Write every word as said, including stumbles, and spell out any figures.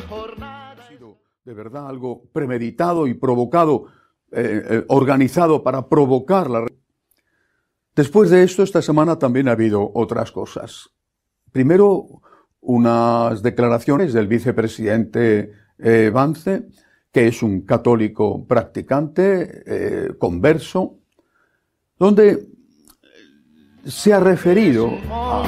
Ha sido de verdad algo premeditado y provocado, eh, eh, organizado para provocar la... Después de esto, esta semana también ha habido otras cosas. Primero, unas declaraciones del vicepresidente eh, Vance, que es un católico practicante, eh, converso, donde se ha referido a